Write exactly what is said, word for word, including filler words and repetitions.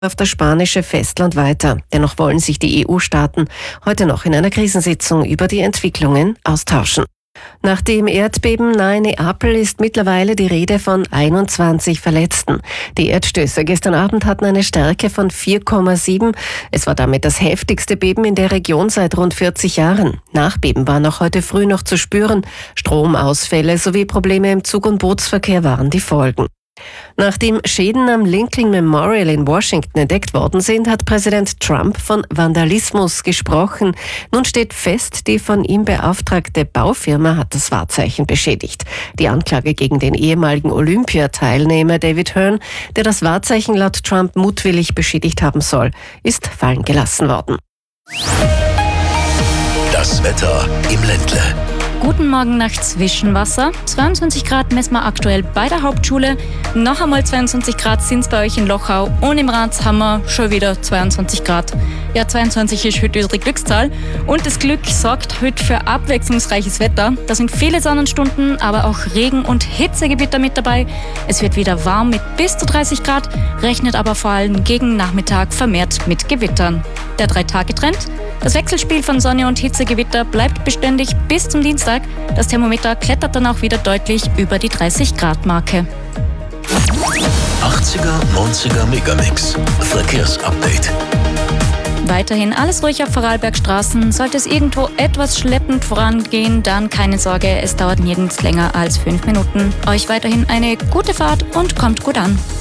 auf das spanische Festland weiter. Dennoch wollen sich die E U-Staaten heute noch in einer Krisensitzung über die Entwicklungen austauschen. Nach dem Erdbeben nahe Neapel ist mittlerweile die Rede von einundzwanzig Verletzten. Die Erdstöße gestern Abend hatten eine Stärke von vier Komma sieben. Es war damit das heftigste Beben in der Region seit rund vierzig Jahren. Nachbeben waren auch heute früh noch zu spüren. Stromausfälle sowie Probleme im Zug- und Bootsverkehr waren die Folgen. Nachdem Schäden am Lincoln Memorial in Washington entdeckt worden sind, hat Präsident Trump von Vandalismus gesprochen. Nun steht fest, die von ihm beauftragte Baufirma hat das Wahrzeichen beschädigt. Die Anklage gegen den ehemaligen Olympiateilnehmer David Hearn, der das Wahrzeichen laut Trump mutwillig beschädigt haben soll, ist fallen gelassen worden. Das Wetter im Ländle. Guten Morgen nach Zwischenwasser. zweiundzwanzig Grad messen wir aktuell bei der Hauptschule. Noch einmal zweiundzwanzig Grad sind es bei euch in Lochau. Und im Rats haben wir schon wieder zweiundzwanzig Grad. Ja, zweiundzwanzig ist heute unsere Glückszahl. Und das Glück sorgt heute für abwechslungsreiches Wetter. Da sind viele Sonnenstunden, aber auch Regen- und Hitzegewitter mit dabei. Es wird wieder warm mit bis zu dreißig Grad, rechnet aber vor allem gegen Nachmittag vermehrt mit Gewittern. Der Drei-Tage-Trend: Das Wechselspiel von Sonne und Hitzegewitter bleibt beständig bis zum Dienstag. Das Thermometer klettert dann auch wieder deutlich über die dreißig Grad Marke. achtziger, neunziger Megamix. Verkehrsupdate. Weiterhin alles ruhig auf Vorarlbergstraßen. Sollte es irgendwo etwas schleppend vorangehen, dann keine Sorge, es dauert nirgends länger als fünf Minuten. Euch weiterhin eine gute Fahrt und kommt gut an.